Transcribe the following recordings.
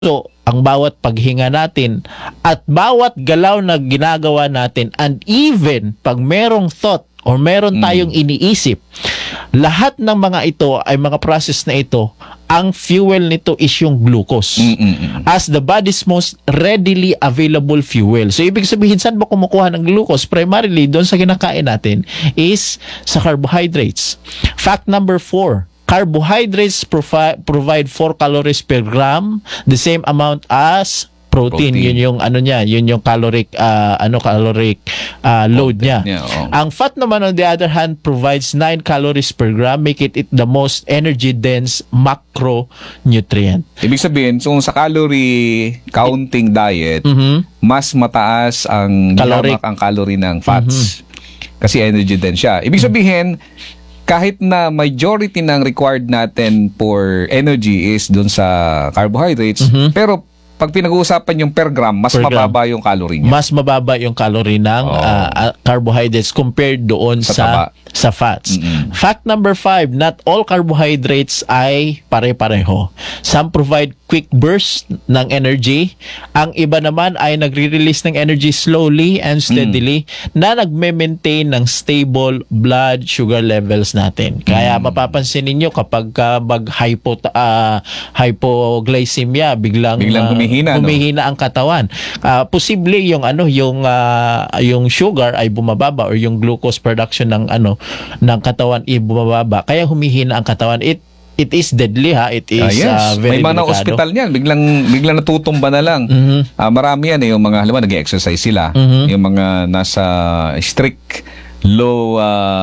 ang bawat paghinga natin at bawat galaw na ginagawa natin, and even pag merong thought or meron tayong iniisip, lahat ng mga ito ay mga process na ito, ang fuel nito is yung glucose as the body's most readily available fuel. So ibig sabihin, saan ba kumukuha ng glucose? Primarily doon sa kinakain natin is sa carbohydrates. Fact number 4, carbohydrates provide 4 calories per gram, the same amount as protein. Yun yung ano niya, yun yung caloric load niya. Ang fat naman, on the other hand, provides 9 calories per gram, make it the most energy dense macronutrient. Ibig sabihin, so sa calorie counting diet, mas mataas ang calorie ng fats. Kasi energy dense siya. Ibig sabihin, kahit na majority ng required natin for energy is dun sa carbohydrates, pero pag pinag-uusapan yung per gram, mas mababa yung calorie niya. Mas mababa yung calorie ng carbohydrates compared doon sa fats. Fact number 5, not all carbohydrates ay pare-pareho. Some provide quick burst ng energy. Ang iba naman ay nagre-release ng energy slowly and steadily na nagme-maintain ng stable blood sugar levels natin. Kaya mapapansin ninyo kapag hypoglycemia, biglang humihina ang katawan. Posible yung yung sugar ay bumababa or yung glucose production ng katawan ay bumababa. Kaya humihina ang katawan. It is deadly, ha. It is very may mga delicado. hospital niyan, biglang natutumba na lang. Marami yan yung mga halimbawa nag-exercise sila, yung mga nasa strict low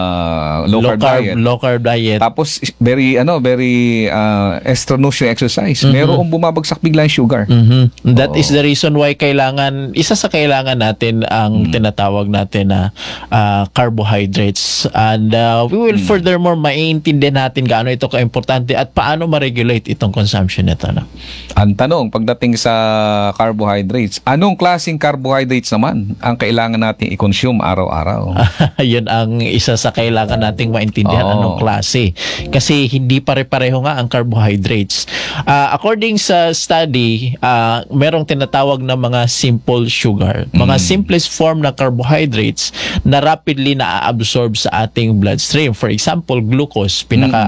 carb diet. Tapos very strenuous yung exercise. Merong bumabagsak bigla yung sugar. That is the reason why isa sa kailangan natin ang tinatawag natin na carbohydrates, and we will furthermore maintindihan natin gaano ito kaimportante at paano ma-regulate itong consumption nito. Ang tanong pagdating sa carbohydrates, anong klaseng carbohydrates naman ang kailangan natin i-consume araw-araw? Yun ang isa sa kailangan nating maintindihan, anong klase. Kasi hindi pare-pareho nga ang carbohydrates. According sa study, merong tinatawag na mga simple sugar. Mga simplest form na carbohydrates na rapidly na-absorb sa ating bloodstream. For example, glucose,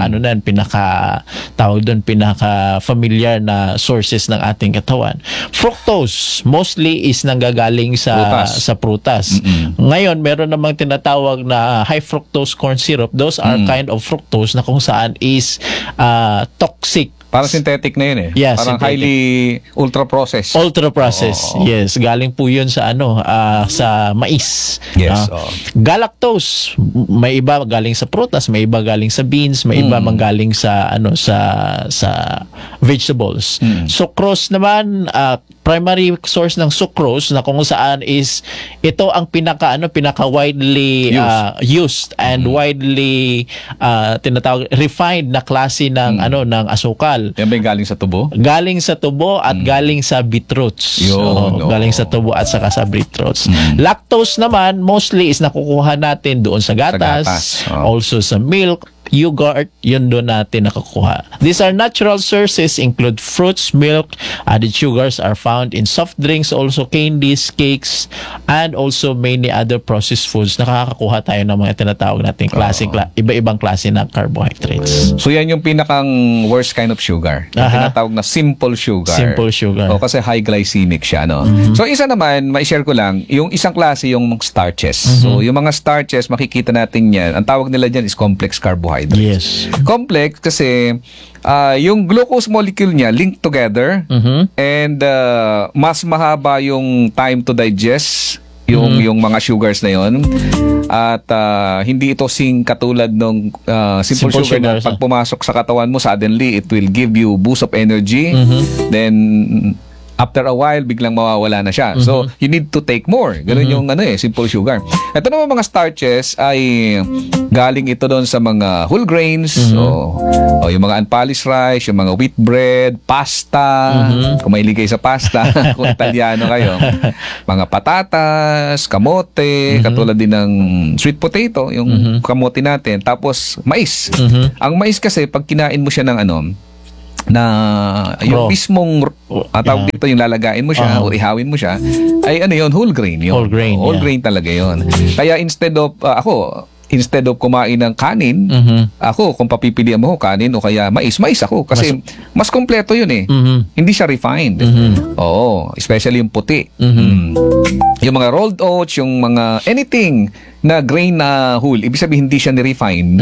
pinaka-familiar na sources ng ating katawan. Fructose, mostly is nanggagaling sa prutas. Ngayon, meron namang tinatawag na high fructose corn syrup. Those are kind of fructose na kung saan is toxic. Parang synthetic na yun eh. Yeah, parang synthetic. Highly ultra-processed. Ultra-processed, yes. Galing po yun sa sa mais. Yes. Galactose, may iba galing sa prutas, may iba galing sa beans, may iba manggaling sa sa vegetables. Sucrose naman, primary source ng sucrose na kung saan is ito ang pinaka widely used and widely tinatawag refined na klase ng ng asukal. Yan ba yung galing sa tubo? Galing sa tubo at galing sa beetroots. Galing sa tubo at saka sa beetroots. Lactose naman mostly is nakukuha natin doon sa gatas. Also sa milk, yogurt, yun doon natin nakukuha. These are natural sources, include fruits, milk, added sugars are found in soft drinks, also candies, cakes, and also many other processed foods. Nakakakuha tayo ng mga tinatawag natin iba-ibang klase ng carbohydrates. So yan yung pinakang worst kind of sugar. Yung tinatawag na simple sugar. Simple sugar. Kasi high glycemic siya, no? So isa naman, ma-share ko lang, yung isang klase yung starches. So yung mga starches, makikita natin yan. Ang tawag nila dyan is complex carbohydrates. Yes. Complex kasi yung glucose molecule niya linked together and mas mahaba yung time to digest yung mga sugars na yon. At hindi ito katulad ng simple sugar na pag pumasok sa katawan mo, suddenly it will give you boost of energy. Then after a while, biglang mawawala na siya. So, you need to take more. Ganun yung simple sugar. Ito naman mga starches ay galing ito doon sa mga whole grains, o yung mga unpolished rice, yung mga wheat bread, pasta, kung mahilig kayo sa pasta, kung Italiano kayo, mga patatas, kamote, katulad din ng sweet potato, yung kamote natin, tapos mais. Ang mais kasi, pag kinain mo siya ng na yung Raw. mismong tawag dito yung lalagain mo siya o ihawin mo siya ay ano yun, whole grain yun. Whole grain, Whole yeah. grain talaga yun. Kaya instead of kumain ng kanin, ako kung papipilian mo ko kanin o kaya mais ako kasi mas kompleto yun eh. Hindi siya refined. Oo, especially yung puti. Yung mga rolled oats, yung mga anything na grain na whole, ibig sabihin hindi siya ni-refine,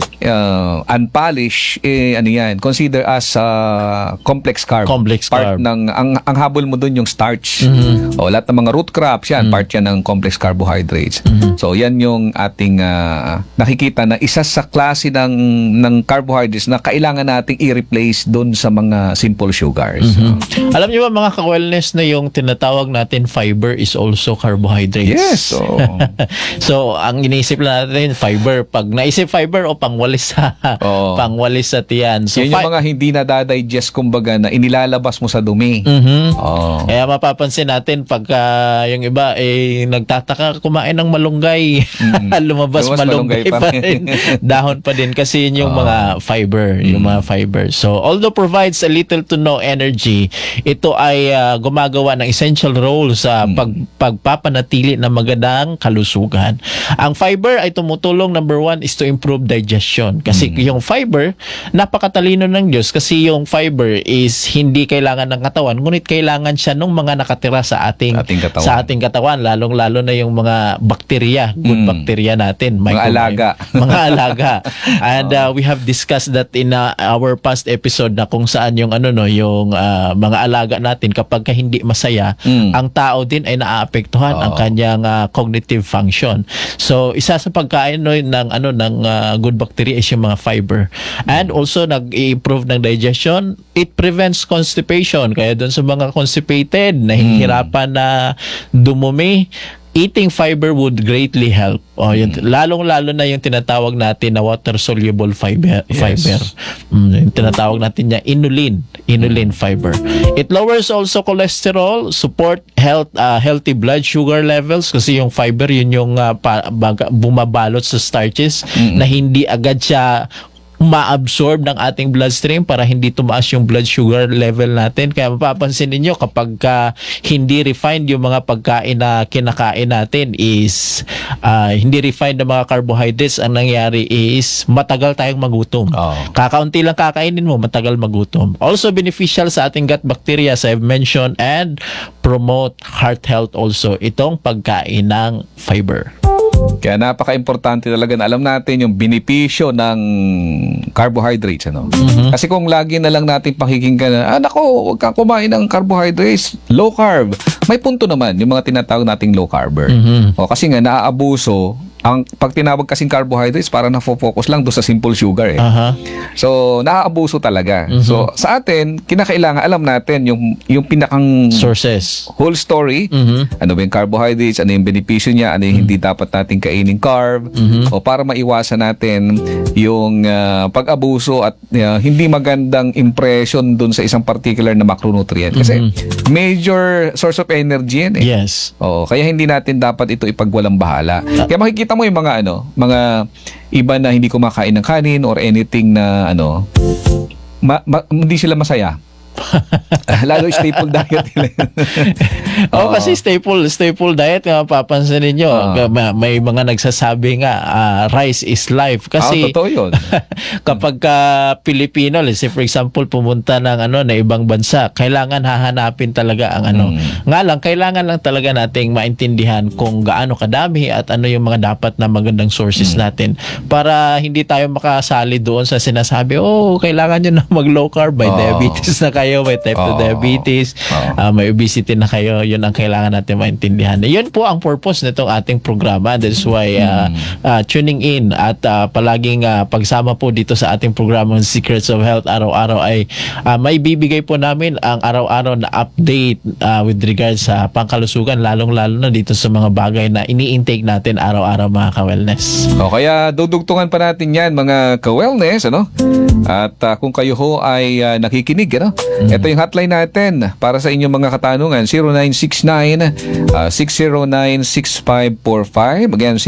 unpolished, ano yan, consider as complex carb. Complex Part carb. ng, ang habol mo dun yung starch. O lahat ng mga root crops, yan, part yan ng complex carbohydrates. So yan yung ating nakikita na isa sa klase ng carbohydrates na kailangan nating i-replace dun sa mga simple sugars. Alam niyo ba mga ka-wellness na yung tinatawag natin fiber is also carbohydrates? Yes. So, So, ang iniisip lang natin, fiber. Pag naisip fiber o pangwalis sa pangwalis sa tiyan. So, yun yung mga hindi na-digest, kumbaga, na inilalabas mo sa dumi. Kaya mapapansin natin pagka yung iba nagtataka kumain ng malunggay, lumabas malunggay pa rin. Dahon pa din kasi yun yung mga fiber, yung mga fiber. So, although provides a little to no energy, ito ay gumagawa ng essential role sa pagpapanatili ng magandang kalusugan. Ang fiber ay tumutulong, number 1 is to improve digestion. Kasi yung fiber, napakatalino ng Diyos kasi yung fiber is hindi kailangan ng katawan, ngunit kailangan siya ng mga nakatira sa ating katawan, lalong-lalo na yung mga bakterya, good bakterya natin, mga alaga. Mga alaga. And we have discussed that in our past episode na kung saan yung yung mga alaga natin kapag hindi masaya, ang tao din ay naaapektuhan ang kanyang cognitive function. So isa sa pagkain ng good bacteria is yung mga fiber. And also nag-improve ng digestion. It prevents constipation. Kaya doon sa mga constipated, nahihirapan na dumumi, eating fiber would greatly help. Lalong-lalo na yung tinatawag natin na water-soluble fiber. Yung tinatawag natin niya inulin fiber. It lowers also cholesterol, support healthy blood sugar levels kasi yung fiber yun yung bumabalot sa starches na hindi agad siya ma-absorb ng ating bloodstream para hindi tumaas yung blood sugar level natin. Kaya mapapansin niyo kapag hindi refined yung mga pagkain na kinakain natin is hindi refined na mga carbohydrates, ang nangyari is matagal tayong magutom. Kakaunti lang kakainin mo, matagal magutom. Also beneficial sa ating gut bacteria as I've mentioned, and promote heart health also itong pagkain ng fiber. Kaya napaka-importante talaga na alam natin yung benepisyo ng carbohydrates. Kasi kung lagi na lang natin pakikinggan na, nako, huwag kang kumain ng carbohydrates, low carb. May punto naman yung mga tinatawag nating low carber. Kasi nga, naaabuso. Pag tinawag kasing carbohydrates, parang na-focus lang doon sa simple sugar eh. So, naaabuso talaga. So, sa atin, kinakailangan alam natin yung pinakang sources, whole story. Ano ba yung carbohydrates, ano yung benepisyo niya, ano yung hindi dapat natin kainin carb, o para maiwasan natin yung pag-abuso at hindi magandang impression doon sa isang particular na macronutrient. Kasi major source of energy yan eh. Yes. Kaya hindi natin dapat ito ipagwalang bahala. Kaya makikita mo yung mga iba na hindi kumakain ng kanin or anything na hindi sila masaya. Lalo staple diet nila. Kasi staple diet, mapapansin ninyo, may mga nagsasabi nga rice is life kasi totoo yun. kapag Pilipino, let's say for example pumunta ng na ibang bansa, kailangan hahanapin talaga ang nga lang kailangan lang talaga nating maintindihan kung gaano kadami at ano yung mga dapat na magandang sources natin para hindi tayo makasali doon sa sinasabi, kailangan nyo na mag low carb, may diabetes na kayo, may type 2 diabetes, may obesity na kayo. Yun ang kailangan natin maintindihan. Yun po ang purpose nitong ating programa. That's why tuning in at palaging pagsama po dito sa ating programang Secrets of Health araw-araw ay may bibigay po namin ang araw-araw na update with regards sa pangkalusugan, lalong-lalo na dito sa mga bagay na ini-intake natin araw-araw mga ka-wellness. Kaya dudugtungan pa natin yan mga ka-wellness. At kung kayo ho ay nakikinig, Ito yung hotline natin para sa inyong mga katanungan, 0969-609-6545. Again,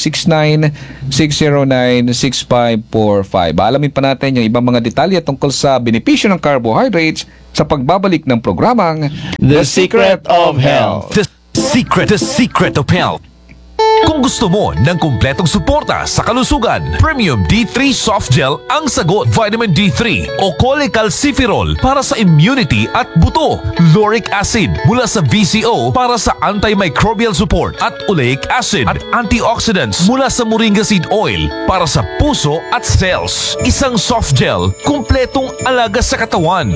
0969-609-6545. Alamin pa natin yung ibang mga detalye tungkol sa benepisyo ng carbohydrates sa pagbabalik ng programang The Secret of Health. The secret of health. Kung gusto mo ng kumpletong suporta sa kalusugan, Premium D3 Soft Gel ang sagot. Vitamin D3 o cholecalciferol para sa immunity at buto. Lauric acid mula sa VCO para sa antimicrobial support at oleic acid at antioxidants mula sa moringa seed oil para sa puso at cells. Isang soft gel, kumpletong alaga sa katawan.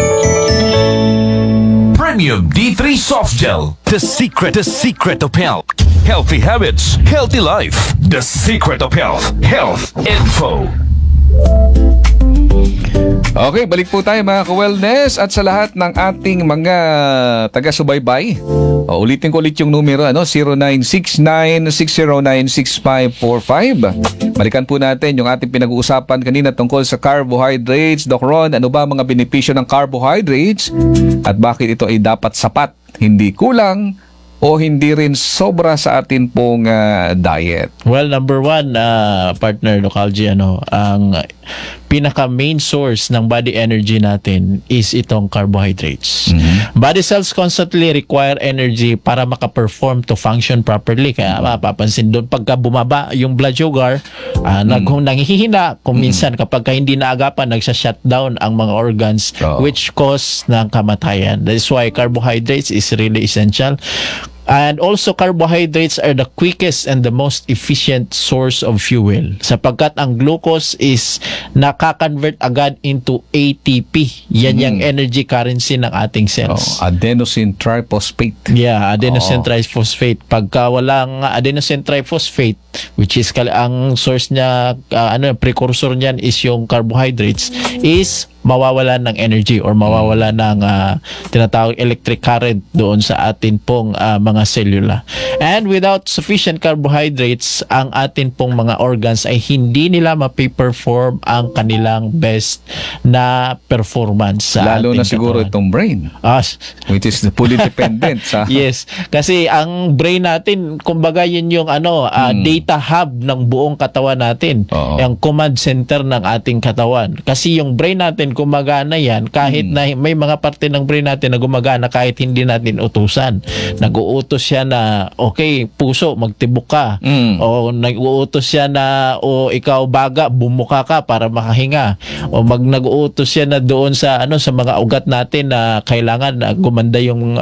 Premium D3 Soft Gel. The secret of health. Healthy habits, healthy life. The secret of health. Health info. Okay, balik po tayo mga ka-wellness at sa lahat ng ating mga taga-subaybay. Ulitin ko ulit yung numero, 0969-609-6545. Balikan po natin yung ating pinag-uusapan kanina tungkol sa carbohydrates. Doc Ron, ano ba mga benepisyo ng carbohydrates at bakit ito ay dapat sapat, hindi kulang o hindi rin sobra sa atin pong diet? Well, number one, partner Localji, ang pinaka main source ng body energy natin is itong carbohydrates. Body cells constantly require energy para maka-perform to function properly. Kaya mapapansin doon pagka bumaba yung blood sugar, nanghihina. Kung minsan kapag hindi naagapan, nagsa-shutdown ang mga organs which cause ng kamatayan. That is why carbohydrates is really essential. And also, carbohydrates are the quickest and the most efficient source of fuel sapagkat ang glucose is nakakonvert agad into ATP. Yan yung energy currency ng ating cells. Adenosine triphosphate. Yeah, adenosine triphosphate. Pagka walang adenosine triphosphate, which is ang source niya, precursor niyan is yung carbohydrates, is mawawala ng energy or mawawala ng tinatawag electric current doon sa atin pong mga selula. And without sufficient carbohydrates, ang atin pong mga organs ay hindi nila mapiperform ang kanilang best na performance sa Lalo ating na siguro katawan. itong brain, which is fully dependent sa... Yes, kasi ang brain natin, kumbaga yun yung data hub ng buong katawan natin. Yung command center ng ating katawan. Kasi yung brain natin, gumagana yan kahit na may mga parte ng brain natin na gumagana kahit hindi natin utusan. Nag-uutos siya na, okay, puso, magtibok ka. O nag-uutos siya na, ikaw baga, bumuka ka para makahinga. O nag-uutos siya na doon sa sa mga ugat natin na kailangan gumanda yung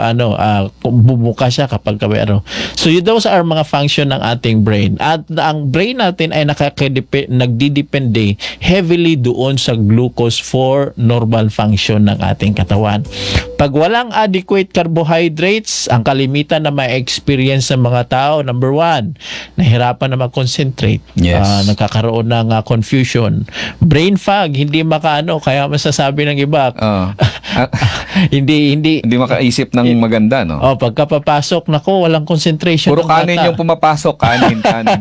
bumuka siya kapag So those are mga function ng ating brain. At ang brain natin ay nagdidepende heavily doon sa glucose for normal function ng ating katawan. Pag walang adequate carbohydrates, ang kalimitan na ma-experience ng mga tao, number one, nahirapan na mag-concentrate. Yes. Nagkakaroon ng confusion. Brain fog, hindi kaya masasabi ng iba, hindi makaisip ng maganda, no? Pagkapapasok, walang concentration. Puro kanin yung pumapasok, kanin.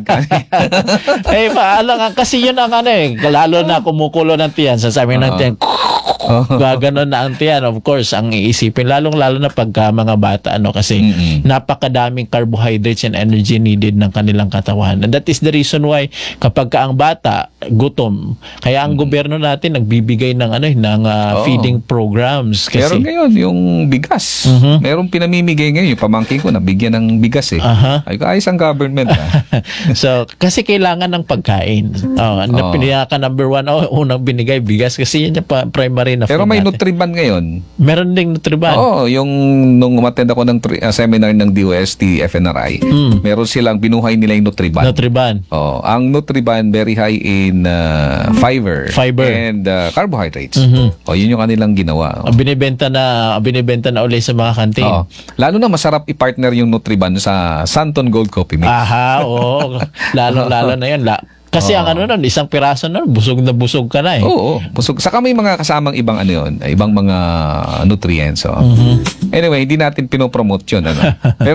Kasi yun ang lalo na kumukulo ng tiyan, sasabi ng tiyan, gaganon na ang tiyan. Of course, ang iisipin, lalong-lalo na pagka mga bata, kasi napakadaming carbohydrates and energy needed ng kanilang katawan. And that is the reason why kapag ang bata, gutom. Kaya ang gobyerno natin nagbibigay ng feeding programs. Kasi, meron ngayon yung bigas. Merong pinamimigay ngayon. Yung pamangkin ko, nabigyan ng bigas Ay, ayos ang government. So, kasi kailangan ng pagkain. Pinaka number one, unang binigay bigas kasi yun yung primary na Pero food may natin. Nutriban ngayon. Meron ding Nutriban. Yung nung umattend ako ng seminar ng DOST FNRI, meron silang binuhay nila yung Nutriban. Ang Nutriban very high in fiber and carbohydrates. Yun yung kanilang ginawa. Binibenta na ulit sa mga kantin. Lalo na masarap i-partner yung Nutriban sa Santon Gold Coffee Mix. Lalo na yun. Kasi ang isang piraso busog na busog ka na busog. Saka may mga kasamang ibang ibang mga nutrients. Anyway, hindi natin pinopromote yun. Pero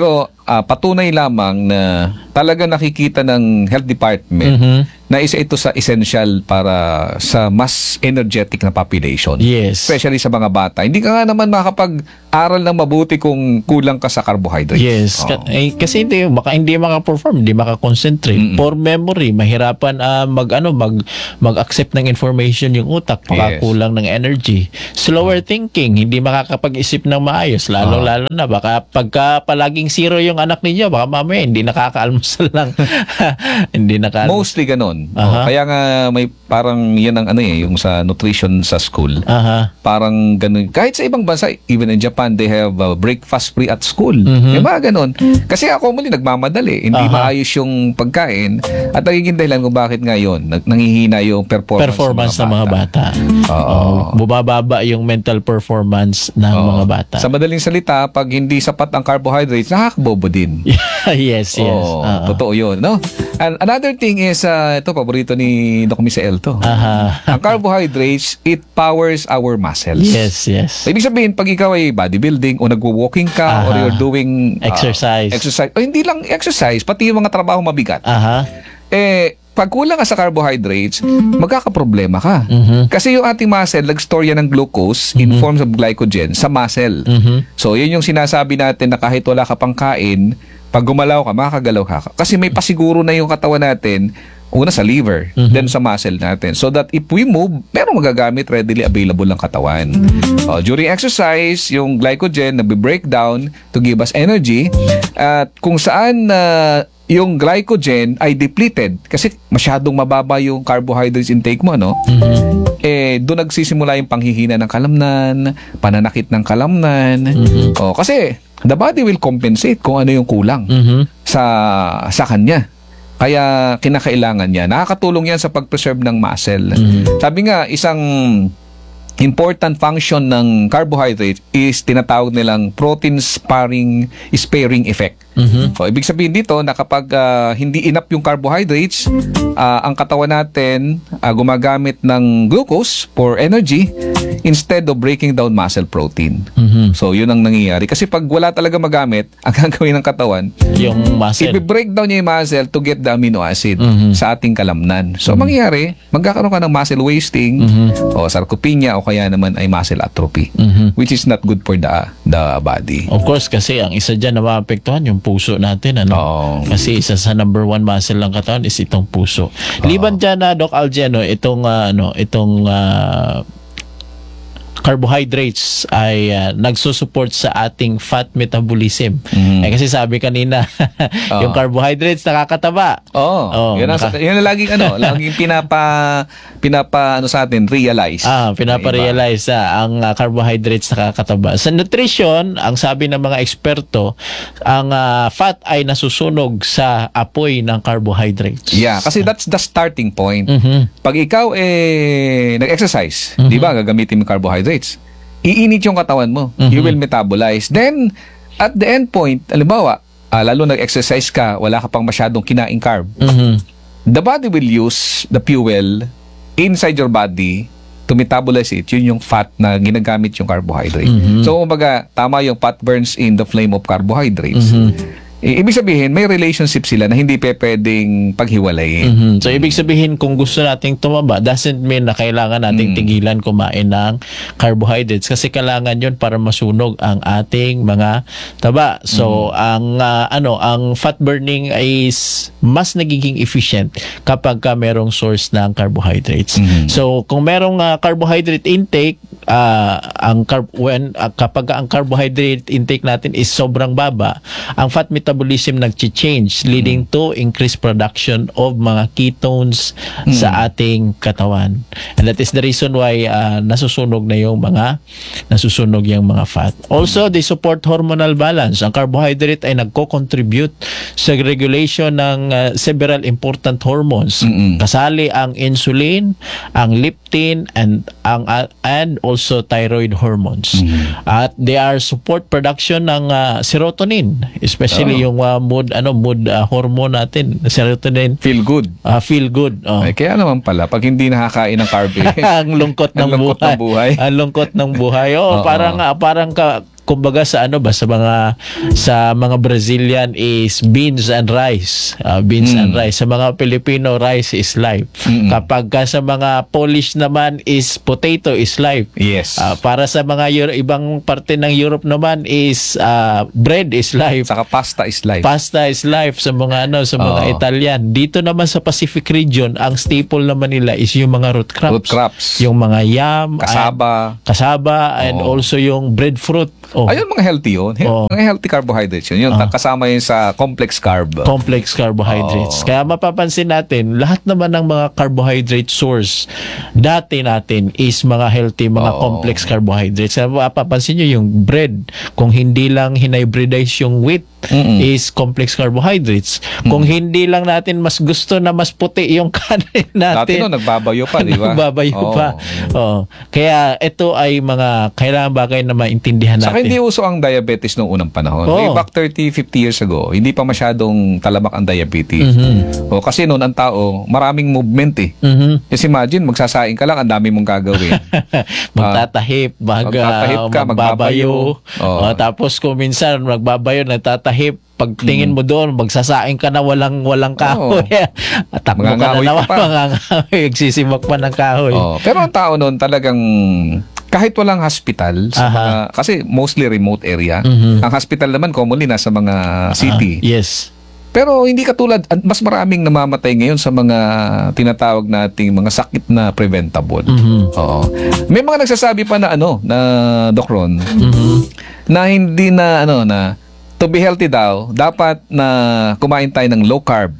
patunay lamang na talaga nakikita ng health department na isa ito sa essential para sa mas energetic na population. Yes. Especially sa mga bata. Hindi ka nga naman makapag-aral ng mabuti kung kulang ka sa carbohydrates. Yes. Kasi hindi maka-perform, hindi maka-concentrate. For memory, mahirapan mag-accept ng information yung utak, kulang ng energy. Slower thinking, hindi makakapag-isip ng maayos, lalo na baka pagka palaging zero yung anak ninyo, baka mamaya hindi nakakaalmusal lang. Hindi Mostly ganun. Kaya nga may parang yan ang yung sa nutrition sa school. Parang ganun. Kahit sa ibang bansa, even in Japan, they have breakfast free at school. Yung mga ganun. Kasi ako muli nagmamadali. Hindi maayos yung pagkain. At nagiging dahilan kung bakit ngayon nanghihina yung performance ng mga bata. Bumababa yung mental performance ng mga bata. Sa madaling salita, pag hindi sapat ang carbohydrates, nakakabobo din. Yes. Totoo yun, no? And another thing is, ito, paborito ni Doc Misael to. Ang carbohydrates, it powers our muscles. Yes. Ibig sabihin, pag ikaw ay bodybuilding o nagwo-walking ka or you're doing exercise. O hindi lang exercise, pati yung mga trabaho mabigat. Pag kulang ka sa carbohydrates, magkakaproblema ka. Kasi yung ating muscle, nag-store yan ng glucose in forms of glycogen sa muscle. So, yun yung sinasabi natin na kahit wala ka pang kain, pag gumalaw ka, makakagalaw ka. Kasi may pasiguro na yung katawan natin, una sa liver, then sa muscle natin. So that if we move, merong magagamit readily available ng katawan. During exercise, yung glycogen nagbe-breakdown to give us energy. At kung saan yung glycogen ay depleted kasi masyadong mababa yung carbohydrates intake mo, no? Doon nagsisimula yung panghihina ng kalamnan, pananakit ng kalamnan. Kasi the body will compensate kung ano yung kulang sa kanya. Kaya kinakailangan niya. Nakakatulong yan sa pag-preserve ng muscle. Sabi nga, isang important function ng carbohydrate is tinatawag nilang protein sparing effect. Ibig sabihin dito na kapag hindi enough yung carbohydrates, ang katawan natin gumagamit ng glucose for energy instead of breaking down muscle protein. So, yun ang nangyayari. Kasi pag wala talaga magamit, ang gagawin ng katawan, yung muscle. i-break down niya yung muscle to get the amino acid sa ating kalamnan. So, mangyayari, magkakaroon ka ng muscle wasting o sarcopenia o kaya naman ay muscle atrophy, which is not good for the body. Of course, kasi ang isa dyan na maapektuhan yung puso natin. Kasi isa sa number 1 muscle ng katawan is itong puso. Liban dyan na, Doc Algiano, itong carbohydrates ay nagsusupport sa ating fat metabolism. Kasi sabi kanina, yung carbohydrates nakakataba. Yun ang laging pinapa sa atin, realize. Pinapa-realize ang carbohydrates nakakataba. Sa nutrition, ang sabi ng mga eksperto, ang fat ay nasusunog sa apoy ng carbohydrates. Yeah, kasi that's the starting point. Pag ikaw nag-exercise, di ba, gagamitin mo carbohydrates. Iinit yung katawan mo. You will metabolize. Then, at the end point, halimbawa, lalo nag-exercise ka, wala ka pang masyadong kinaing carb. The body will use the fuel inside your body to metabolize it. Yun yung fat na ginagamit yung carbohydrate. So, kumbaga, tama yung fat burns in the flame of carbohydrates. Ibig sabihin, may relationship sila na hindi pwedeng paghiwalayin. So, ibig sabihin, kung gusto nating tumaba, doesn't mean na kailangan nating tigilan kumain ng carbohydrates kasi kailangan yun para masunog ang ating mga taba. So, ang fat burning is mas nagiging efficient kapag merong source ng carbohydrates. So, kung merong carbohydrate intake, kapag ang carbohydrate intake natin is sobrang baba, ang fat metabolism nag-change leading to increased production of mga ketones sa ating katawan. And that is the reason why nasusunog yung mga fat. Also, they support hormonal balance. Ang carbohydrate ay nagko-contribute sa regulation ng several important hormones. Kasali ang insulin, ang leptin, and also thyroid hormones. At they are support production ng serotonin, especially yung mood hormone natin, serotonin. Feel good. Feel good. Kaya naman pala, pag hindi nakakain ng carb, ang lungkot ng buhay. Ang lungkot ng buhay. Parang kumbaga sa ano ba, sa mga Brazilian is beans and rice. Beans and rice. Sa mga Filipino, rice is life. Kapag sa mga Polish naman is potato is life. Yes. Para sa mga ibang parte ng Europe naman is bread is life. Saka pasta is life. Pasta is life sa mga Italian. Dito naman sa Pacific region, ang staple naman nila is yung mga root crops. Root crops. Yung mga yam, Kasaba. and also yung breadfruit. Ayun, mga healthy yun. Mga healthy carbohydrates yun. Kasama yun sa complex carb. Complex carbohydrates. Kaya mapapansin natin, lahat naman ng mga carbohydrate source dati natin is mga healthy, mga complex carbohydrates. Kaya mapapansin nyo yung bread, kung hindi lang hinibridize yung wheat, is complex carbohydrates. Kung hindi lang natin mas gusto na mas puti yung kanin natin. Dati nagbabayo pa, di ba? Nagbabayo pa. Kaya ito ay mga kailangan bagay na maintindihan natin. Saka hindi uso ang diabetes noong unang panahon. Way back 30, 50 years ago, hindi pa masyadong talamak ang diabetes. Kasi noon ang tao, maraming movement eh. Just imagine, magsasaing ka lang, ang dami mong gagawin. Magtatahip, magbabayo. Tapos kung minsan magbabayo, nagtatahip, pagtingin mo doon, magsasaing ka na walang kahoy. Takbo ka na naman, mangangahoy, nagsisimak pa ng kahoy. Pero ang tao noon talagang kahit walang hospital sa kasi mostly remote area. Ang hospital naman commonly nasa mga city. Yes. Pero hindi katulad, mas maraming namamatay ngayon sa mga tinatawag nating mga sakit na preventable. May mga nagsasabi pa na na Doc Ron, na hindi na to be healthy daw, dapat na kumain tayo ng low carb.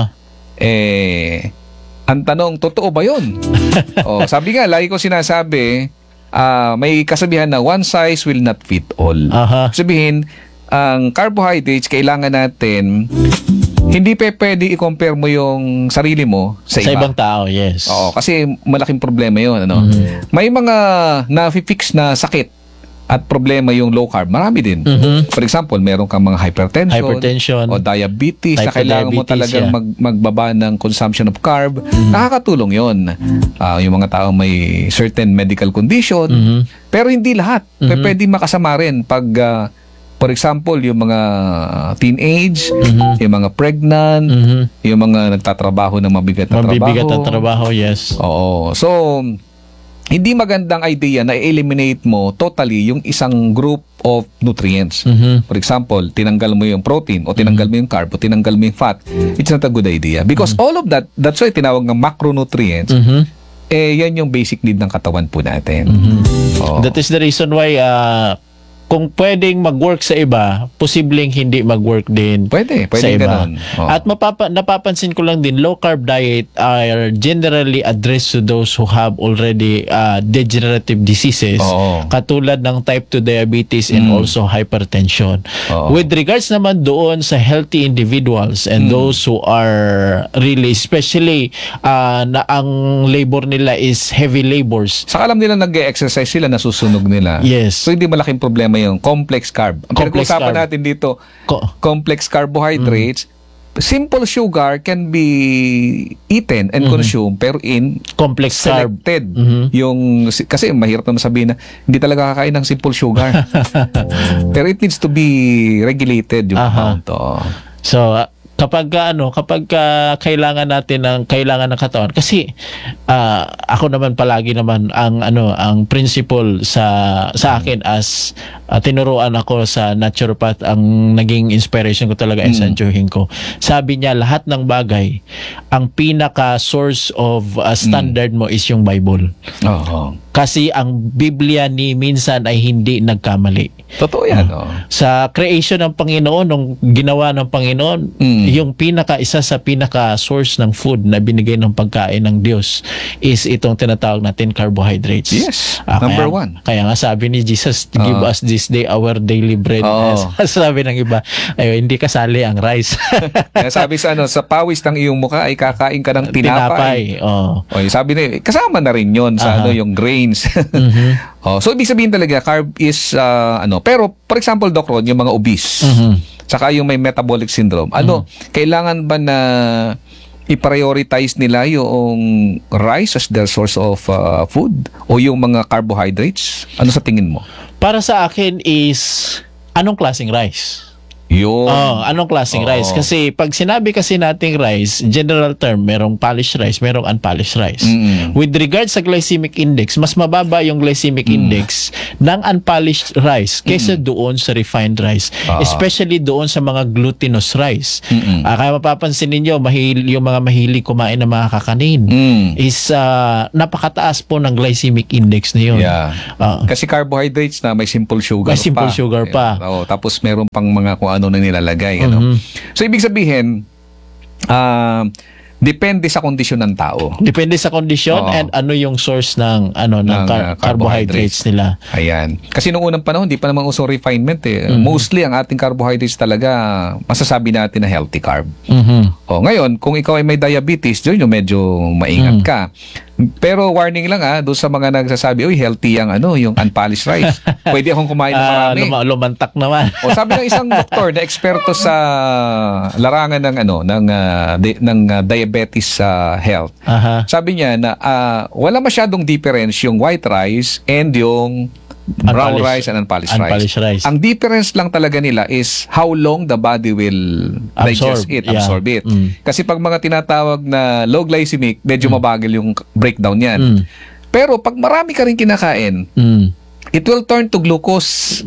Ang tanong, totoo ba yun? Sabi nga, lagi ko sinasabi, may kasabihan na one size will not fit all. Sabihin, ang carbohydrates, kailangan natin, hindi pwede i-compare mo yung sarili mo sa iba. Sa ibang tao, yes. Kasi malaking problema yun. May mga na-fix na sakit at problema yung low carb, marami din. For example, meron kang mga hypertension o diabetes na kailangan mo talagang magbaba ng consumption of carb. Nakakatulong yon. Yung mga tao may certain medical condition, pero hindi lahat. Pwede makasama rin pag for example, yung mga teenage, yung mga pregnant, yung mga nagtatrabaho ng mabigat na trabaho, yes. So, hindi magandang idea na i-eliminate mo totally yung isang group of nutrients. For example, tinanggal mo yung protein o tinanggal mo yung carb o tinanggal mo yung fat. It's not a good idea. Because all of that's why tinawag ng macronutrients. Yan yung basic need ng katawan po natin. That is the reason why kung pwedeng mag-work sa iba, posibleng hindi mag-work din sa iba. Ganun. At napapansin ko lang din, low-carb diet are generally addressed to those who have already degenerative diseases, katulad ng type 2 diabetes and also hypertension. With regards naman doon sa healthy individuals and those who are really, especially na ang labor nila is heavy labors. Saka alam nila nag-exercise sila, nasusunog nila. Yes. So hindi malaking problema yung complex carb. Pero usapan natin dito, complex carbohydrates, simple sugar can be eaten and consumed pero in complex selected. carb. Yung kasi mahirap naman sabihin na hindi talaga kakain ng simple sugar. Pero it needs to be regulated yung amount. So kapag kailangan natin ng katawan, kasi ako naman palagi naman ang principle sa akin as tinuruan ako sa naturopath, ang naging inspiration ko talaga ay Sancho Hinko. Sabi niya, lahat ng bagay, ang pinaka source of standard mo is yung Bible. Kasi ang Biblia ni minsan ay hindi nagkamali. Totoo yan. Sa creation ng Panginoon, nung ginawa ng Panginoon, yung isa sa pinaka source ng food na binigay ng pagkain ng Diyos is itong tinatawag natin carbohydrates. Yes, number one. Kaya nga sabi ni Jesus, give us this day our daily bread. Sabi ng iba, hindi kasali ang rice. Kaya sabi sa pawis ng iyong mukha ay kakain ka ng tinapay. Sabi na, kasama na rin yon sa yung grains. So ibig sabihin talaga carb is pero for example, Doc Ron, yung mga obese, saka yung may metabolic syndrome, kailangan ba na i-prioritize nila yung rice as their source of food o yung mga carbohydrates? Ano sa tingin mo? Para sa akin is anong klaseng rice? Yun. Anong klaseng Oo. rice? Kasi pag sinabi kasi nating rice, general term, merong polished rice, merong unpolished rice. Mm. With regards sa glycemic index, mas mababa yung glycemic index ng unpolished rice kaysa doon sa refined rice. Especially doon sa mga glutinous rice. Kaya mapapansin ninyo, yung mga mahilig kumain ng mga kakanin is napakataas po ng glycemic index na yun. Yeah. Kasi carbohydrates na may simple sugar May simple sugar pa. Tapos meron pang mga kung ano na nilalagay. So, ibig sabihin, depende sa kondisyon ng tao. Depende sa kondisyon and ano yung source ng carbohydrates nila. Ayan. Kasi noong unang panahon, di pa naman uso refinement eh. Mostly, ang ating carbohydrates talaga, masasabi natin na healthy carb. Ngayon, kung ikaw ay may diabetes, doon yung medyo maingat ka. Pero warning lang doon sa mga nagsasabi, uy, healthy yung unpolished rice. Pwede akong kumain ng marami. Lumantak naman. Sabi ng isang doktor na eksperto sa larangan ng diabetes health. Sabi niya na wala masyadong difference yung white rice and yung brown rice and unpolished rice. Ang difference lang talaga nila is how long the body will digest it, absorb it. Kasi pag mga tinatawag na low glycemic, medyo mabagal yung breakdown yan. Pero pag marami ka rin kinakain, it will turn to glucose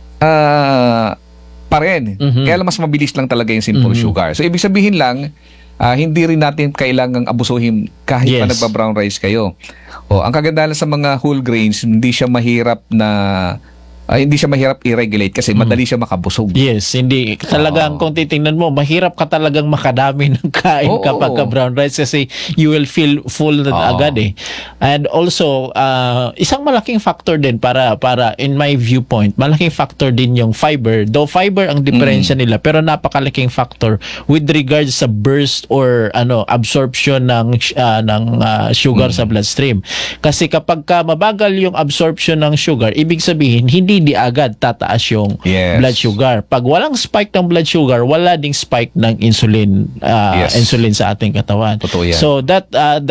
pa rin. Kaya lang mas mabilis lang talaga yung simple sugar. So ibig sabihin lang, hindi rin natin kailangang abusuhin kahit pa nagba-brown rice kayo. Ang kagandahan sa mga whole grains, hindi siya mahirap i-regulate kasi madali siya makabusog. Yes, hindi. Talagang kung titingnan mo, mahirap ka talagang makadami ng kain kapag ka brown rice kasi you will feel full na agad eh. And also, isang malaking factor din para in my viewpoint, malaking factor din yung fiber. Though fiber ang diferensya nila, pero napakalaking factor with regards sa burst or absorption ng sugar sa bloodstream. Kasi kapag ka mabagal yung absorption ng sugar, ibig sabihin hindi agad tataas yung blood sugar. Pag walang spike ng blood sugar, wala ding spike ng insulin insulin sa ating katawan. Totoo yan. So that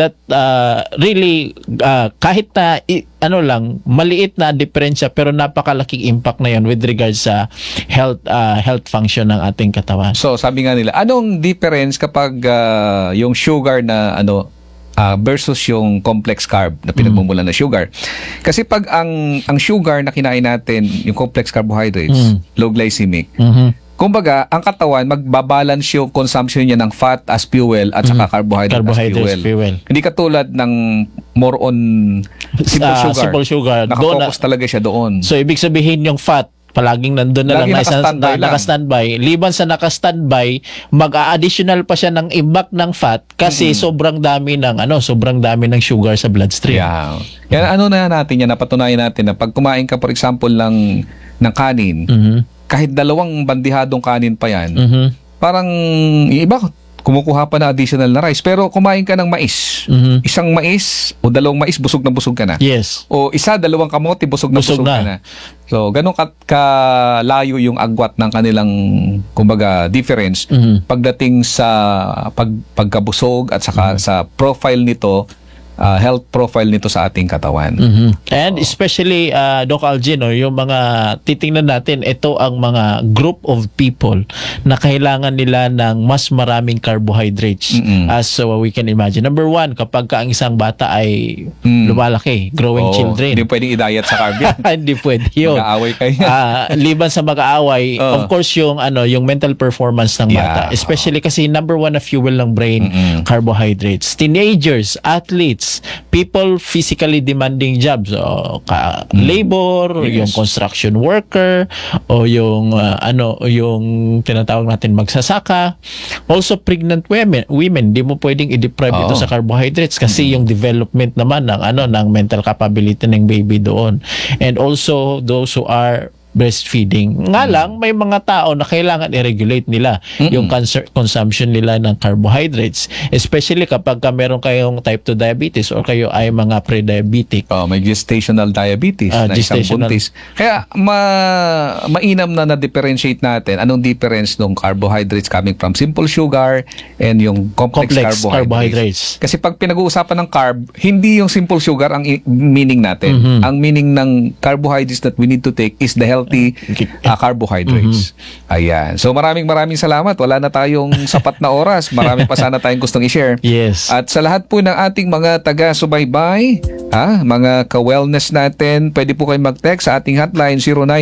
really kahit na maliit na diferensya pero napakalaking impact na yun with regards sa health function ng ating katawan. So sabi nga nila, anong difference kapag yung sugar na versus yung complex carb na pinagmumulan na sugar. Kasi pag ang sugar na kinain natin, yung complex carbohydrates, low glycemic, kumbaga, ang katawan, magbabalance yung consumption niya ng fat as fuel at saka carbohydrate as fuel. Hindi katulad ng more on simple sugar. Nakafocus talaga siya doon. So, ibig sabihin yung fat, palaging nandun na naka-standby. Liban sa naka-standby, mag-a-additional pa siya ng impact ng fat kasi sobrang dami ng sugar sa bloodstream. Yan natin yan, napatunayan natin na pag kumain ka for example ng kanin, kahit dalawang bandihadong kanin pa yan, parang iba kumukuha pa na additional na rice. Pero kumain ka ng mais. Isang mais o dalawang mais, busog na busog ka na. Yes. O dalawang kamote, busog na busog ka na. So, ganun kalayo yung agwat ng kanilang, kumbaga, difference pagdating sa pagkabusog at saka sa profile nito, health profile nito sa ating katawan. And especially, Doc Algin, yung mga titingnan natin, ito ang mga group of people na kailangan nila ng mas maraming carbohydrates as we can imagine. Number one, kapag ang isang bata ay lumalaki, growing children. Hindi pwedeng i-diet sa carb yan. Hindi pwede yun. Mag-aaway kayo. Liban sa mag-aaway, of course, yung mental performance ng bata. Especially kasi number one na fuel ng brain, carbohydrates. Teenagers, athletes, people physically demanding jobs, labor, yung construction worker, o yung yung tinatawag natin magsasaka. Also pregnant women, di mo pwedeng i-deprive ito sa carbohydrates kasi yung development naman ng mental capability ng baby doon. And also those who are breastfeeding. Nga lang, may mga tao na kailangan i-regulate nila yung consumption nila ng carbohydrates. Especially kapag meron kayong type 2 diabetes or kayo ay mga pre-diabetic. May gestational diabetes na isang gestational. buntis. Kaya mainam na na-differentiate natin anong difference ng carbohydrates coming from simple sugar and yung complex carbohydrates. Kasi pag pinag-uusapan ng carb, hindi yung simple sugar ang meaning natin. Ang meaning ng carbohydrates that we need to take is the healthy carbohydrates. Ayan. So maraming salamat. Wala na tayong sapat na oras. Marami pa sana tayong gustong i-share. Yes. At sa lahat po ng ating mga taga-subaybay, mga ka-wellness natin, pwede po kayo mag-text sa ating hotline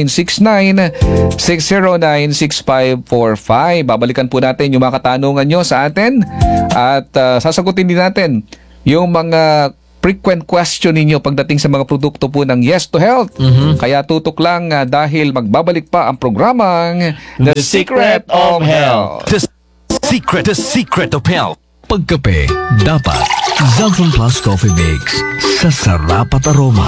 0969-609-6545. Babalikan po natin yung mga katanungan nyo sa atin at sasagutin din natin yung mga frequent question ninyo pagdating sa mga produkto po ng Yes to Health. Kaya tutok lang dahil magbabalik pa ang programang The Secret of Health. The Secret of Health. Pagkape, dapat Xanthan Plus Coffee Mix sa sarap at aroma.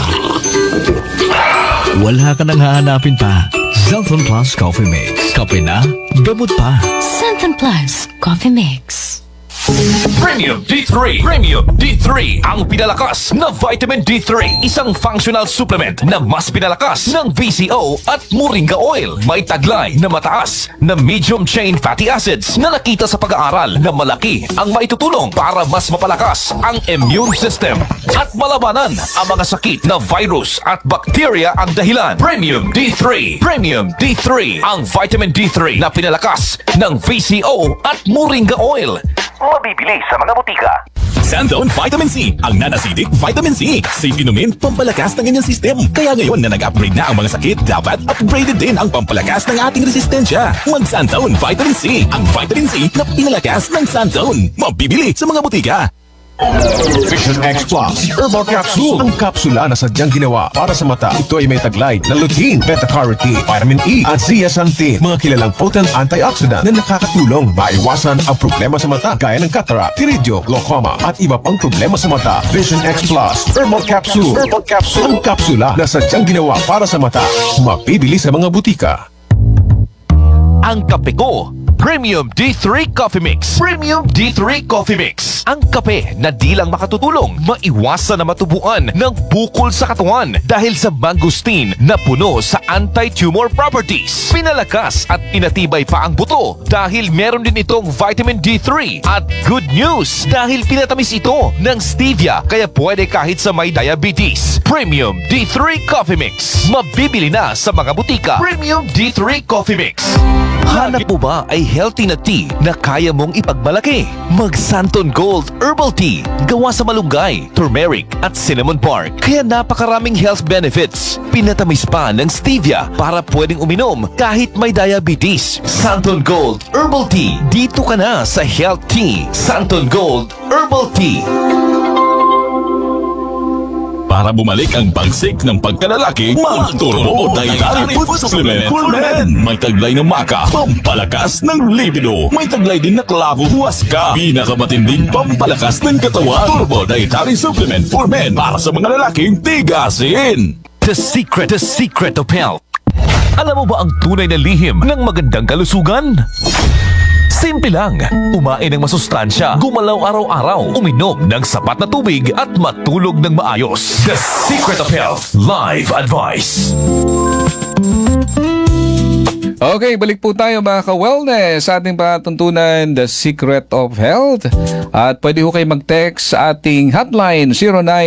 Wala ka nang hahanapin pa. Xanthan Plus Coffee Mix. Kape na, gamot pa. Xanthan Plus Coffee Mix. Premium D3. Premium D3. Ang pinalakas na vitamin D3. Isang functional supplement na mas pinalakas ng VCO at Moringa Oil. May taglay na mataas na medium chain fatty acids na nakita sa pag-aaral na malaki ang maitutulong para mas mapalakas ang immune system at malabanan ang mga sakit na virus at bacteria ang dahilan. Premium D3. Premium D3. Ang vitamin D3 na pinalakas ng VCO at Moringa Oil. Mabibili sa mga butika. Sanzone Vitamin C, ang nanasidik vitamin C. Safe inumin, pampalakas ng inyong system. Kaya ngayon na nag-upgrade na ang mga sakit, dapat upgraded din ang pampalakas ng ating resistensya. Mag-Sanzone Vitamin C, ang vitamin C na pinalakas ng Sanzone. Mabibili sa mga butika. Vision X Plus Herbal Capsule. Ang kapsula na sadyang ginawa para sa mata. Ito ay may taglay na lutein, beta-carotene, vitamin E at zeaxanthin. Mga kilalang potent antioxidant na nakakatulong maiwasan ang problema sa mata gaya ng cataract, iridio, glaucoma at iba pang problema sa mata. Vision X Plus Herbal Capsule. Herbal Capsule. Ang kapsula na sadyang ginawa para sa mata. Mabibili sa mga butika. Ang kape ko, Premium D3 Coffee Mix. Premium D3 Coffee Mix. Ang kape na di lang makatutulong maiwasan na matubuan ng bukol sa katawan dahil sa mangosteen na puno sa anti-tumor properties. Pinalakas at pinatibay pa ang buto dahil meron din itong vitamin D3. At good news dahil pinatamis ito ng stevia kaya pwede kahit sa may diabetes. Premium D3 Coffee Mix. Mabibili na sa mga butika. Premium D3 Coffee Mix. Hanap mo ba ay healthy na tea na kaya mong ipagmalaki? Mag Santon Gold Herbal Tea. Gawa sa malunggay, turmeric at cinnamon bark. Kaya napakaraming health benefits. Pinatamis pa ng stevia para pwedeng uminom kahit may diabetes. Santon Gold Herbal Tea. Dito ka na sa Health Tea. Santon Gold Herbal Tea. Para bumalik ang pagsik ng pagkalalaki, mag-Turbo Dietary Food Supplement for Men. May taglay ng maka, pampalakas ng libido. May taglay din na klavo huwaska, pinakamatinding pampalakas ng katawan. Turbo Dietary Supplement for Men para sa mga lalaking tigasin. The Secret of Health. Alam mo ba ang tunay na lihim ng magandang kalusugan? Simple lang, kumain ng masustansya, gumalaw araw-araw, uminom ng sapat na tubig at matulog ng maayos. The Secret of Health Live Advice. Okay, balik po tayo mga ka-wellness sa ating patuntunan, The Secret of Health. At pwede ho kayo mag-text sa ating hotline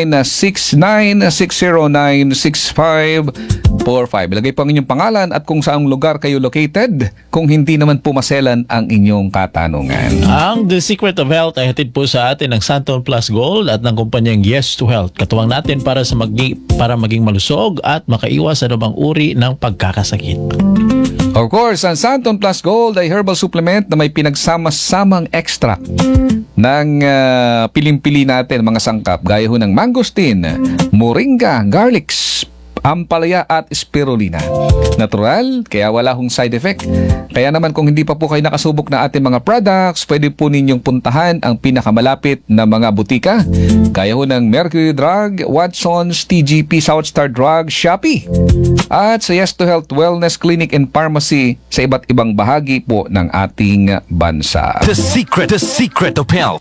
0969-609-6545. Ilagay po ang inyong pangalan at kung saang lugar kayo located kung hindi naman pumaselan ang inyong katanungan. Ang The Secret of Health ay hatid po sa atin ng Santon Plus Gold at ng kumpanyang Yes to Health. Katuwang natin para maging malusog at makaiwas sa anumang uri ng pagkakasakit. Of course, ang Santon Plus Gold ay herbal supplement na may pinagsama-samang extract ng piling-pili natin mga sangkap gaya ho ng mangosteen, moringa, garlic, ampalaya at spirulina. Natural, kaya wala hong side effect. Kaya naman kung hindi pa po kayo nakasubok na ating mga products, pwede po ninyong puntahan ang pinakamalapit na mga butika. Kaya ho ng Mercury Drug, Watson's, TGP, Southstar Drug, Shopee. At sa Yes to Health Wellness Clinic and Pharmacy sa iba't ibang bahagi po ng ating bansa. The secret of health.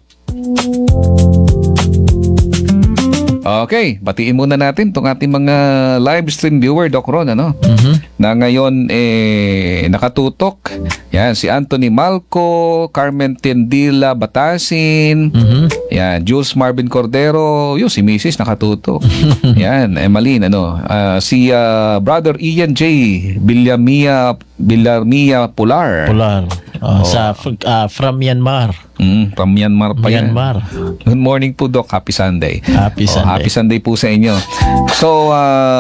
Okay, batiin muna natin itong ating mga live stream viewer, Doc Ron, ano? Na ngayon nakatutok. Yan, si Anthony Malco, Carmen Tendila Batasin, yan, Jules Marvin Cordero, yun, si Mrs. nakatutok. Yan, Emmeline, si Brother Ian J. Villamia Pular. From Myanmar. From Myanmar pa yan. Myanmar. Good morning po, Doc. Happy Sunday. Happy Sunday. Happy Sunday po sa inyo. So,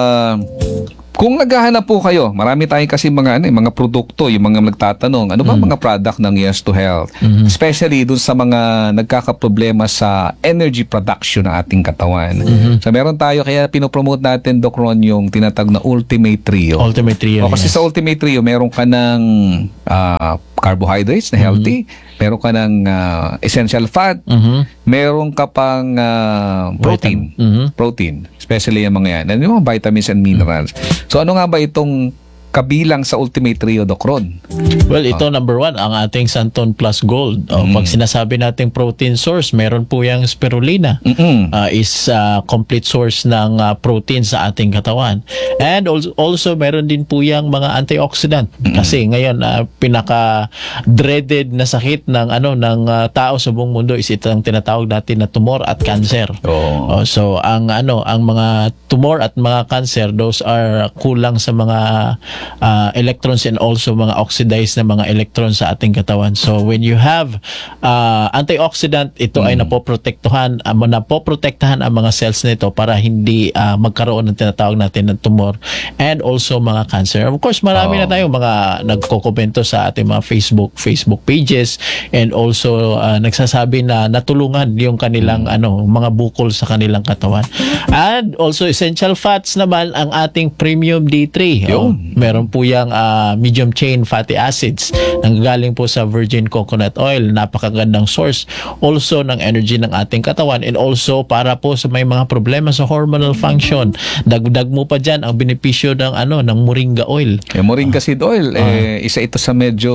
kung naghahanap po kayo, marami tayong kasi mga produkto, yung mga nagtatanong, ano ba mga product ng Yes to Health? Especially dun sa mga nagkakaproblema sa energy production ng ating katawan. So meron tayo, kaya pinopromote natin, Doc Ron, yung tinatawag na Ultimate Trio. Ultimate Trio. Kasi sa Ultimate Trio, meron ka ng carbohydrates na healthy, meron ka ng essential fat, meron ka pang protein. Protein. Especially yung mga yan. Ano yung mga vitamins and minerals. So ano nga ba itong kabilang sa Ultimate Trio, Doc Ron? Well, ito number 1, ang ating Santon Plus Gold. Pag sinasabi nating protein source, meron po yung spirulina. Is complete source ng protein sa ating katawan. And also meron din po yung mga antioxidant. Kasi ngayon, pinaka-dreaded na sakit ng tao sa buong mundo is itong tinatawag natin na tumor at cancer. So ang mga tumor at mga cancer, those are kulang sa mga electrons and also mga oxidized na mga electrons sa ating katawan. So when you have antioxidant, ito ay napoprotektahan ang mga cells nito para hindi magkaroon ng tinatawag natin ng tumor and also mga cancer. Of course, marami na tayong mga nagkokomento sa ating mga Facebook pages and also nagsasabi na natulungan yung kanilang mga bukol sa kanilang katawan. And also essential fats naman ang ating Premium D3. Meron po yung medium chain fatty acids nanggagaling po sa virgin coconut oil. Napakagandang source also ng energy ng ating katawan and also para po sa may mga problema sa hormonal function. Dagdag mo pa dyan ang benepisyo ng moringa oil. Moringa seed oil, isa ito sa medyo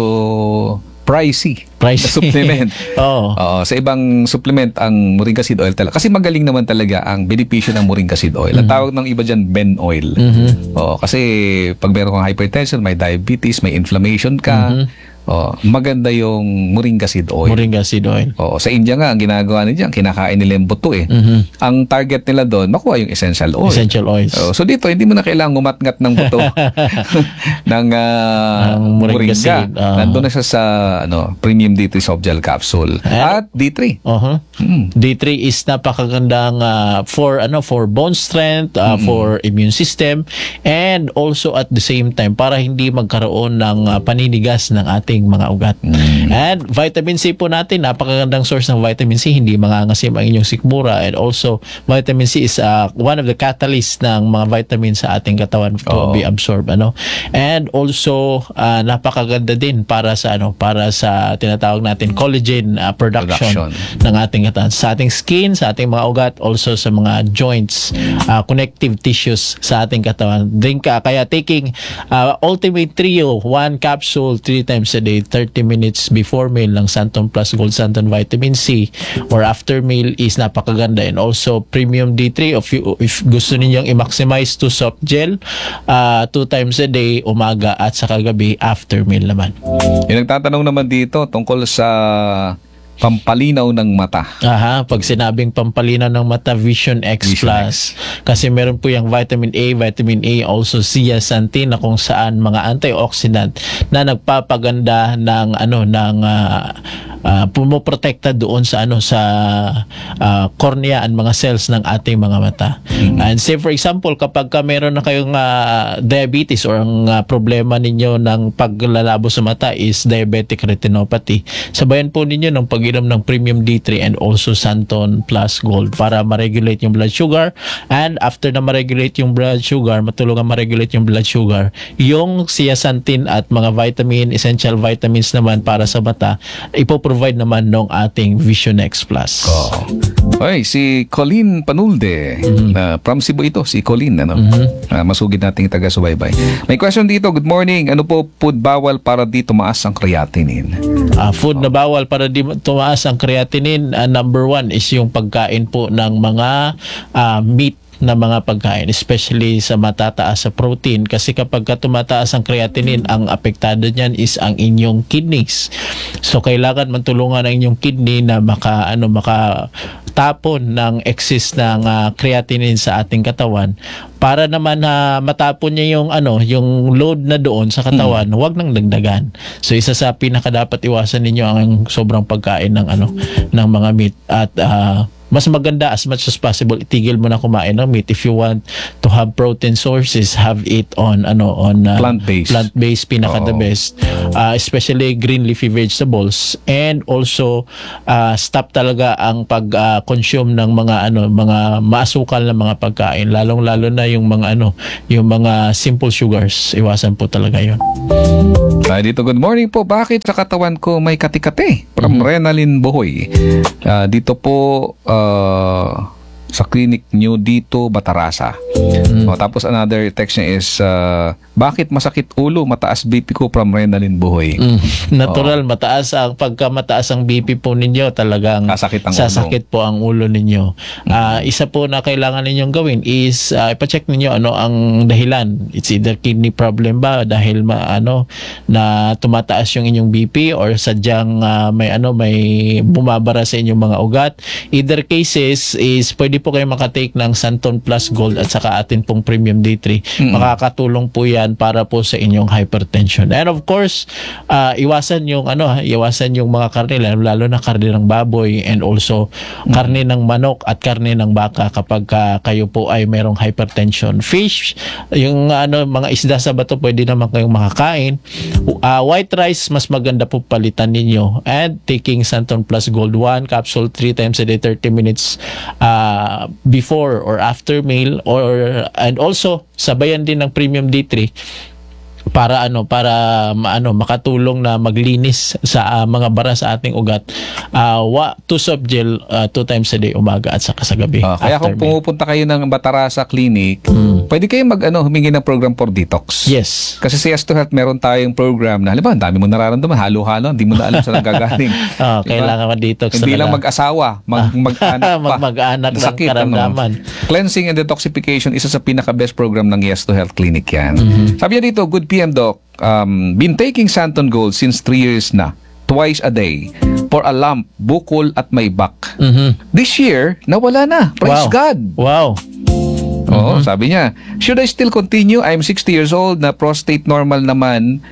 pricey na supplement. Sa ibang supplement ang moringa seed oil talaga. Kasi magaling naman talaga ang benepisyo ng moringa seed oil. Ang tawag ng iba dyan, Ben oil. Kasi pag meron kang hypertension, may diabetes, may inflammation ka, maganda yung moringa seed oil. Moringa seed oil. Sa India nga, ang ginagawa nila dyan, kinakain nila yung buto eh. Ang target nila doon, makuha yung essential oil. Essential oils. So dito, hindi mo na kailangang umatngat ng buto ng moringa seed. Nandun na siya sa Premium D3 Soft Gel Capsule. At D3. D3 is napakagandang for bone strength, for immune system, and also at the same time, para hindi magkaroon ng paninigas ng ating mga ugat. And vitamin C po natin, napakagandang source ng vitamin C, hindi mangangasim ang inyong sikmura, and also vitamin C is one of the catalysts ng mga vitamins sa ating katawan to be absorbed. And also napakaganda din para sa tinatawag natin collagen production ng ating katawan, sa ating skin, sa ating mga ugat, also sa mga joints, connective tissues sa ating katawan. Kaya taking Ultimate Trio, 1 capsule 3 times a day, 30 minutes before meal ng Santon Plus Gold Santon Vitamin C or after meal is napakaganda. And also Premium D3 if gusto ninyong i-maximize to soft gel, 2 times a day, umaga at sa kagabi after meal naman. Yung nagtatanong naman dito tungkol sa pampalinaw ng mata. Pag sinabing pampalinaw ng mata, Vision X Plus. Kasi meron po yung vitamin A, also zeaxanthin na kung saan mga antioxidant na nagpapaganda ng pumoprotekta doon sa cornea and mga cells ng ating mga mata. And say for example, kapag meron na kayong diabetes or ang problema ninyo ng paglalabo sa mata is diabetic retinopathy, sabayan po ninyo ng pag-inom ng Premium D3 and also Santon Plus Gold para ma-regulate yung blood sugar, and after na ma-regulate yung blood sugar, matulungan ma-regulate yung blood sugar, yung zeaxanthin at mga essential vitamins naman para sa mata, ipoprovide naman ng ating Vision X Plus. Oy, si Colleen Panulde. From Cebu ito, si Colleen. Masugid nating taga-subaybay. May question dito. Good morning. Ano po food bawal para di tumaas ang creatinine? Food na bawal para di tumaas ang creatinine, number 1 is yung pagkain po ng mga meat na mga pagkain, especially sa matataas sa protein, kasi kapag tumataas ang creatinine, ang apektado niyan is ang inyong kidneys. So kailangan matulungan ang inyong kidney na makatapon ng excess ng creatinine sa ating katawan para naman matapon niya yung load na doon sa katawan, huwag nang dagdagan. So isa sa pinaka dapat iwasan ninyo ang sobrang pagkain ng ng mga meat, at mas maganda as much as possible itigil mo na kumain ng meat. If you want to have protein sources, have it on plant-based, pinaka the best, especially green leafy vegetables, and also stop talaga ang pag-consume ng mga maasukal na mga pagkain, lalong-lalo na yung mga simple sugars. Iwasan po talaga 'yon. Dito, good morning po. Bakit sa katawan ko may kati-kati? From Renalyn Bohoy. Dito po sa clinic nyo dito, Batarasa. Tapos another text niya is, bakit masakit ulo, mataas BP ko, from Renalyn Buhoy. Natural, pagka mataas ang BP po ninyo, talagang sasakit po ang ulo ninyo. Isa po na kailangan ninyong gawin is ipacheck ninyo ang dahilan. It's either kidney problem ba dahil na tumataas yung inyong BP, or sadyang may bumabara sa inyong mga ugat. Either cases is pwede po kayo makatake ng Santon Plus Gold at saka atin pong Premium D3. Makakatulong po yan para po sa inyong hypertension. And of course, iwasan yung mga karne, lalo na karne ng baboy, and also karne ng manok at karne ng baka kapag kayo po ay merong hypertension. Fish, yung mga isda sa bato, pwede naman kayong makakain. White rice, mas maganda po palitan ninyo. And taking Santon Plus Gold 1 capsule 3 times a day, 30 minutes before or after meal, and also sabayan din ng Premium D3 para makatulong na maglinis sa mga bara sa ating ugat. 2 soft gel 2 times a day, umaga at saka sa gabi. Kaya kung pumupunta kayo ng Batarasa Clinic, pwede kayo humingi ng program for detox. Yes. Kasi sa Yes to Health, meron tayong program na, halimbawa, ang dami mo nararamdaman, halo-halo, hindi mo na alam saan nagagaling. Kailangan ma-detox hindi talaga. lang mag-asawa, mag-anak pa. Mag-anak ng sakit, karamdaman. Cleansing and detoxification, isa sa pinaka-best program ng Yes to Health Clinic yan. Sabi niya dito, good PM Doc, been taking Santon Gold since 3 years na, twice a day, for a lump, bukol at may back. This year, nawala na. Praise God. Wow. Sabi niya, should I still continue? I'm 60 years old, na prostate normal naman,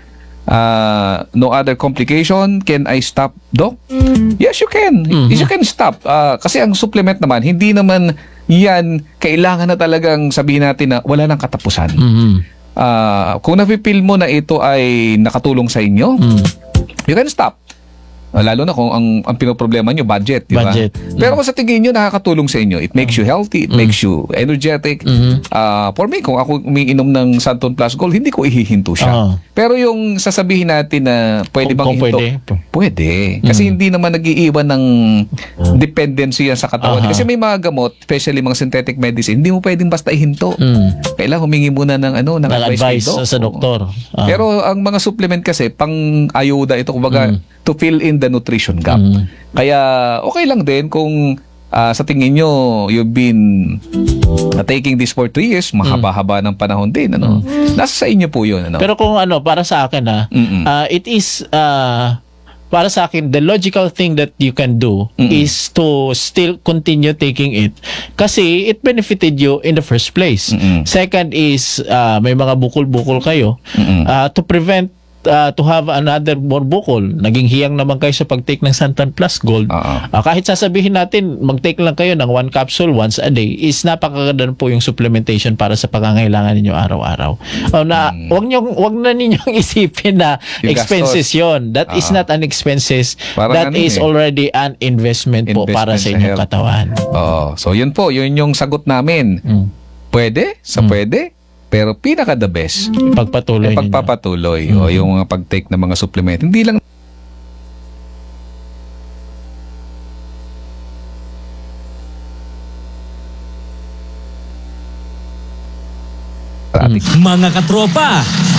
no other complication. Can I stop, Doc? Yes, you can. You can stop. Kasi ang supplement naman, hindi naman yan kailangan na talagang sabihin natin na wala nang katapusan. Kung napipil mo na ito ay nakatulong sa inyo, you can stop. Lalo na kung ang pinoproblema nyo, budget, di ba? Pero kung sa tingin nyo nakakatulong sa inyo, it makes you healthy, it makes you energetic. For me, kung ako umiinom ng Santon Plus Gold, hindi ko ihihinto siya. Pero yung sasabihin natin na pwede bang hinto? Pwede. Kasi hindi naman nag-iiwan ng dependency yan sa katawan. Kasi may mga gamot, especially mga synthetic medicine, hindi mo pwedeng basta ihinto. Kailangan humingi muna ng advice sa doktor. Pero ang mga supplement kasi, pang ayuda ito, kumbaga, to fill in the nutrition gap. Kaya okay lang din kung sa tingin nyo you've been taking this for 3 years, mahaba-haba ng panahon din. Nasa sa inyo po yun. Pero kung para sa akin it is para sa akin, the logical thing that you can do is to still continue taking it kasi it benefited you in the first place. Second is may mga bukol-bukol kayo, to prevent to have another more bukol. Naging hiyang naman kayo sa pag-take ng Santan Plus Gold. Kahit sasabihin natin, mag-take lang kayo ng 1 capsule once a day, is napakaganda po yung supplementation para sa pangangailangan ninyo araw-araw. Wag na ninyong isipin na Yung expenses yon. That is not an expenses. Parang That ano is eh. already an investment po para sa inyong health. katawan. So yun po, yun yung sagot namin. Pwede, pwede, pero pinaka the best, Pagpatuloy ninyo. pagpapatuloy o yung mga pag-take ng mga supplement. Hindi lang Mga katropa,